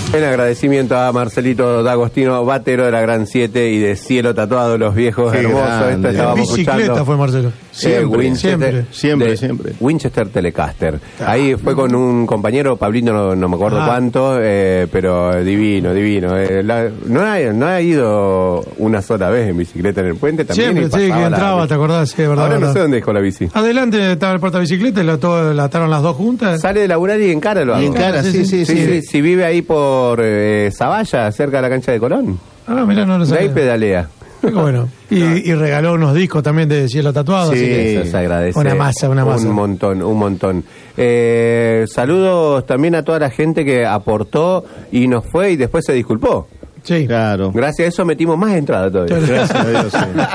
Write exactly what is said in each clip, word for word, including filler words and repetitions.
En agradecimiento a Marcelito D'Agostino, batero de la Gran siete y de Cielo Tatuado, los viejos Qué hermosos. grande. Esto estábamos En bicicleta escuchando. fue Marcelo. Siempre, Eh, Winchester, siempre, siempre, de siempre. Winchester Telecaster. Ahí fue con un compañero, Pablito, no, no me acuerdo Ah. cuánto, eh, pero divino, divino. Eh, la- no, ha, no ha ido una sola vez en bicicleta en el puente también. Siempre, y sí, que pasaba la- entraba, ¿te acordás? Sí, verdad, Ahora no verdad. sé dónde dejó la bici. Adelante estaba el portabicicleta y la, todo, la ataron las dos juntas. Sale de laburar y encara lo Y hago. encara, sí, sí, Sí, sí. sí, si vive ahí por eh, Zavalla, cerca de la cancha de Colón. Ah, mirá, no lo De ahí sabía. pedalea. Qué bueno. Y, y regaló unos discos también de Cielo Tatuado. Sí, así que eso se agradece. Una masa, una masa. Un montón, un montón. Eh, saludos también a toda la gente que aportó y nos fue y después se disculpó. Sí. Claro. Gracias a eso metimos más entradas todavía. Gracias a Dios,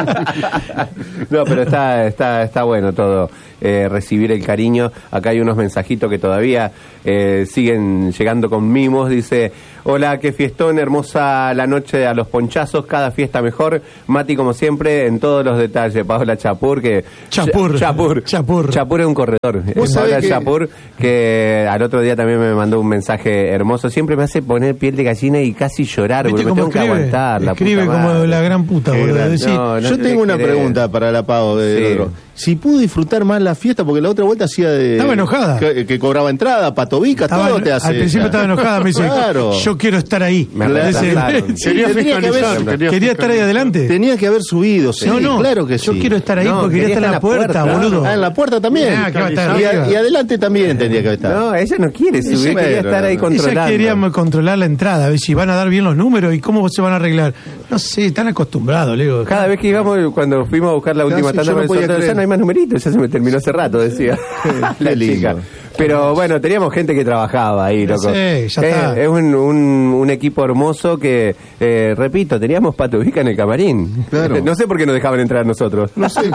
sí. No, pero está, está, está bueno todo, eh, recibir el cariño. Acá hay unos mensajitos que todavía eh, siguen llegando con mimos. Dice, hola, qué fiestón, hermosa la noche a los ponchazos, cada fiesta mejor. Mati, como siempre, en todos los detalles. Paola Chapur, que... Chapur. Chapur. Chapur. Chapur es un corredor. Vos Es sabés Paola que- Chapur, que al otro día también me mandó un mensaje hermoso. Siempre me hace poner piel de gallina y casi llorar, ¿Viste porque me cómo tengo que escribe? aguantar. La Escribe puta como madre. la gran puta, Qué boludo. grande. Decí, No, no Yo te tengo una querés. pregunta para la Pau de Sí. Loro. Si pudo disfrutar más la fiesta, porque la otra vuelta hacía de... Estaba enojada. Que, que cobraba entrada, patobica, estaba- todo te hace... al principio estaba enojada, me dice, Claro. yo quiero estar ahí. Me Dice, retrasaron. Sí, Quería tendría que haber- fiscalizar, quería quería estar ahí adelante. Tenía que haber subido, sí, no, no, claro que sí. yo quiero estar ahí No, porque quería estar en la puerta, boludo. Ah, en la puerta también. Ah, que va a estar y, arriba. a- y adelante también tendría que estar. No, ella no quiere subir, Sí, quería pero estar no, ahí no. controlando. Ella quería controlar la entrada, a ver si van a dar bien los números y cómo se van a arreglar. No sé, están acostumbrados, le digo. Cada vez que íbamos, cuando fuimos a buscar la última sí, tanda, yo no me podía soltó, creer. ya no hay más numeritos, ya se me terminó hace rato, decía la Qué lindo. chica. Pero bueno, teníamos gente que trabajaba ahí, loco. Sí, ya es, está. es un, un, un equipo hermoso que, eh, repito, teníamos Pato Vica en el camarín. Claro. No sé por qué nos dejaban entrar a nosotros. No sé.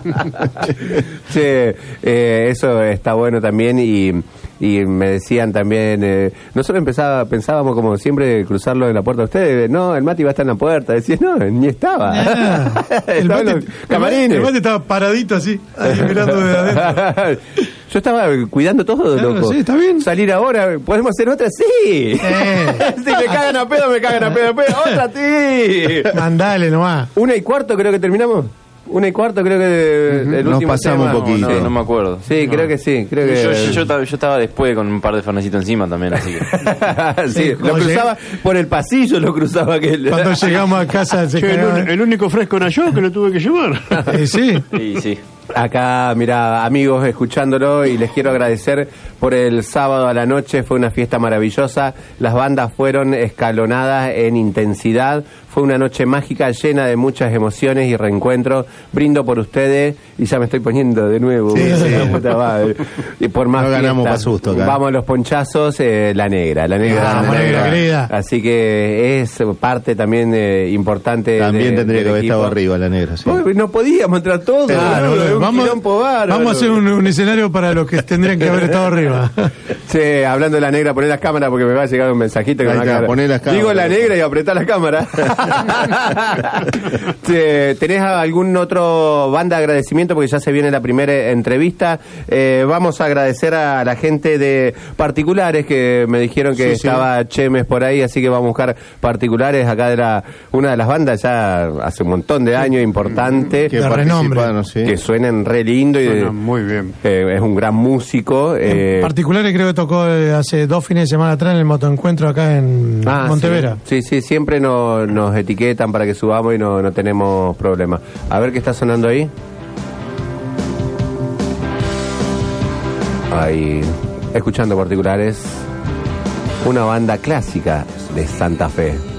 Sí, eh, eso está bueno también y, y me decían también, eh, nosotros empezaba, pensábamos como siempre cruzarlo en la puerta de ustedes, no, el Mati va a estar en la puerta, decías, no, ni estaba. Ah, el Estaba en mate, los camarines. el mate estaba paradito así, ahí mirando de adentro. Yo estaba cuidando todo, Claro, loco. sí, está bien. Salir ahora, ¿podemos hacer otra? Sí. Eh. Si me cagan a pedo, me cagan a pedo. pedo. Otra, sí. Mandale nomás. Una y cuarto creo que terminamos. Una y cuarto creo que de- el Nos último pasamos tema. un poquito. No, Sí. no me acuerdo. Sí, No. creo que sí. Creo que... Yo, yo, yo, estaba- yo estaba después con un par de fernecitos encima también, así que. sí, Sí, lo cuando cruzaba por el pasillo, lo cruzaba aquel. Cuando llegamos a casa se Che, el, cagaban. un- el único fresco era yo que lo tuve que llevar. Eh, sí. Sí, sí. Acá, mira, amigos, escuchándolo y les quiero agradecer por el sábado a la noche, fue una fiesta maravillosa, las bandas fueron escalonadas en intensidad, fue una noche mágica llena de muchas emociones y reencuentros, brindo por ustedes y ya me estoy poniendo de nuevo, Sí, sí. la puta madre. Y por más No ganamos fiestas. pa' susto acá. Vamos a los ponchazos, eh, la negra, la negra. Vamos, la negra, querida. Así que es parte también eh, importante. También de- tendría del que haber equipo. estado arriba la negra, sí. Uy, no podíamos entrar todos. Claro, boludo, es un vamos, quilombo bárbaro. vamos a hacer un, un escenario para los que tendrían que haber estado arriba. Che, hablando de la negra, poné las cámaras porque me va a llegar un mensajito que Ahí me va a está, cagar. poné las cámaras. Digo la negra y apretá la cámara. Che, ¿tenés algún otro banda de agradecimiento? Porque ya se viene la primera entrevista. Eh, vamos a agradecer a la gente de Particulares que me dijeron que Sí, sí. estaba Chemes por ahí, así que vamos a buscar Particulares. Acá era una de las bandas ya hace un montón de años, importante. Que de renombre. participaron, sí. Que suenen re lindo y Suena muy bien. eh, es un gran músico. eh, En particulares creo que tocó eh, hace dos fines de semana atrás en el motoencuentro acá en ah, Montevera. Sí, sí, sí, siempre nos, nos etiquetan para que subamos y no, no tenemos problema. A ver qué está sonando ahí. Ahí, escuchando Particulares, una banda clásica de Santa Fe.